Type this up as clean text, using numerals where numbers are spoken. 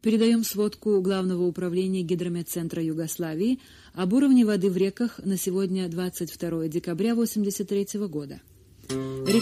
Передаем сводку Главного управления Гидрометцентра Югославии об уровне воды в реках на сегодня 22 декабря 1983 года.